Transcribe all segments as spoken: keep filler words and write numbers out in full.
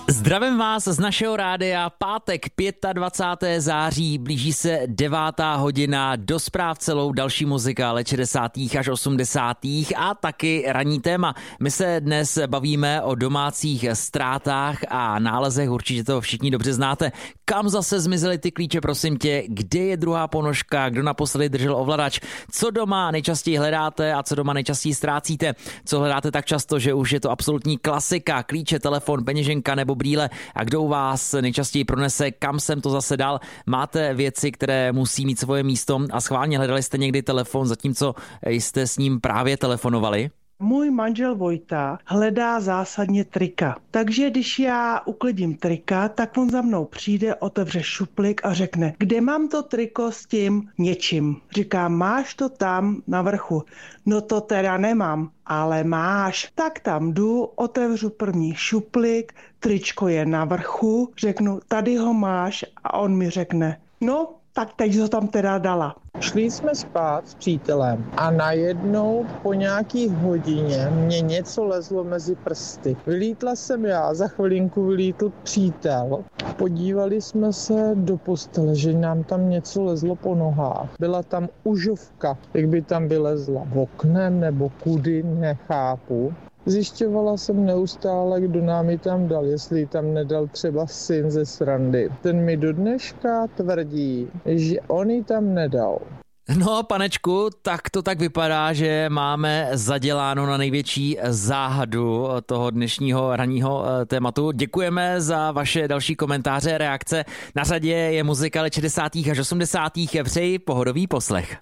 Zdravím vás z našeho rádia, pátek dvacátého pátého září, blíží se devátá hodina, do zpráv celou další muzika let šedesátých až osmdesátých a taky ranní téma. My se dnes bavíme o domácích ztrátách a nálezech, určitě to všichni dobře znáte. Kam zase zmizely ty klíče, prosím tě, kde je druhá ponožka, kdo naposledy držel ovladač, co doma nejčastěji hledáte a co doma nejčastěji ztrácíte, co hledáte tak často, že už je to absolutní klasika, klíče, telefon, peněženka nebo brýle a kdo u vás nejčastěji pronese, kam jsem to zase dal. Máte věci, které musí mít svoje místo a schválně hledali jste někdy telefon, zatímco jste s ním právě telefonovali? Můj manžel Vojta hledá zásadně trika. Takže když já uklidím trika, tak on za mnou přijde, otevře šuplík a řekne, kde mám to triko s tím něčím. Říkám, máš to tam na vrchu. No to teda nemám, ale máš. Tak tam jdu, otevřu první šuplík, tričko je na vrchu, řeknu, tady ho máš a on mi řekne, no, tak teď ho tam teda dala. Šli jsme spát s přítelem a najednou po nějaký hodině mě něco lezlo mezi prsty. Vylítla jsem já, za chvilinku vylítl přítel. Podívali jsme se do postele, že nám tam něco lezlo po nohách. Byla tam užovka, jak by tam vylezla oknem nebo kudy, nechápu. Zjišťovala jsem neustále, kdo nám ji tam dal, jestli ji tam nedal třeba syn ze srandy. Ten mi do dneška tvrdí, že on ji tam nedal. No, panečku, tak to tak vypadá, že máme zaděláno na největší záhadu toho dnešního ranního tématu. Děkujeme za vaše další komentáře, reakce. Na řadě je muzika let šedesátých až osmdesátých Přeji pohodový poslech.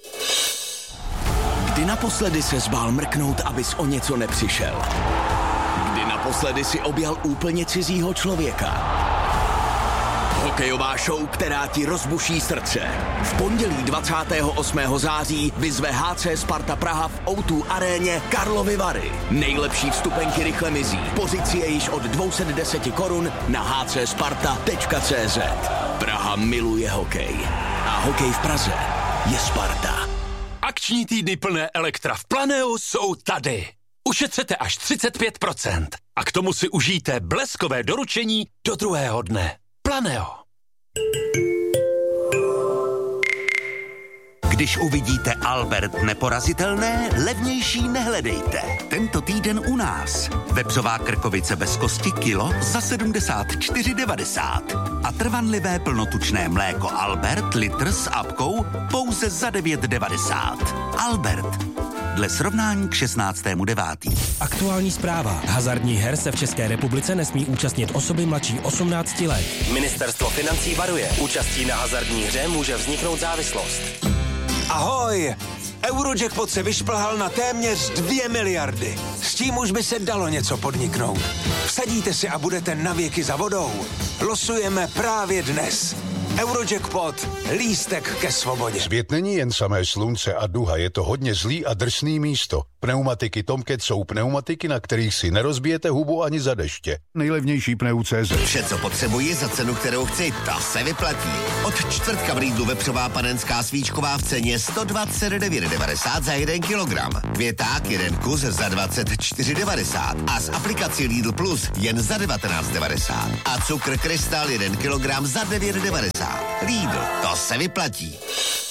Kdy naposledy se zbál mrknout, abys o něco nepřišel? Kdy naposledy si objal úplně cizího člověka? Hokejová show, která ti rozbuší srdce. V pondělí dvacátého osmého září vyzve H C Sparta Praha v O dva aréně Karlovy Vary. Nejlepší vstupenky rychle mizí. Pořiď si je již od dvě stě deset korun na h c sparta tečka c z. Praha miluje hokej. A hokej v Praze je Sparta. Akční týdny plné Elektra v Planeu jsou tady. Ušetřete až třicet pět procent. A k tomu si užijte bleskové doručení do druhého dne. Planeo. Když uvidíte Albert neporazitelné, levnější nehledejte. Tento týden u nás. Vepřová krkovice bez kosti kilo za sedmdesát čtyři devadesát. A trvanlivé plnotučné mléko Albert litr s apkou pouze za devět devadesát. Albert. Dle srovnání k šestnáctému devátého Aktuální zpráva. Hazardních her se v České republice nesmí účastnit osoby mladší osmnácti let. Ministerstvo financí varuje. Účastí na hazardní hře může vzniknout závislost. Ahoj! Eurojackpot se vyšplhal na téměř dvě miliardy. S tím už by se dalo něco podniknout. Vsadíte si a budete navěky za vodou. Losujeme právě dnes. Eurojackpot. Lístek ke svobodě. Svět není jen samé slunce a duha, je to hodně zlý a drsný místo. Pneumatiky Tomcat jsou pneumatiky, na kterých si nerozbijete hubu ani za deště. Nejlevnější pneu tečka cé zet. Vše, co potřebuji za cenu, kterou chci, ta se vyplatí. Od čtvrtka v Lidlu vepřová panenská svíčková v ceně sto dvacet devět devadesát za jeden kilogram. Květák jeden kus za dvacet čtyři devadesát a z aplikací Lidl Plus jen za devatenáct devadesát. A cukr Krystal jeden kilogram za devět devadesát. Lidl, to se vyplatí.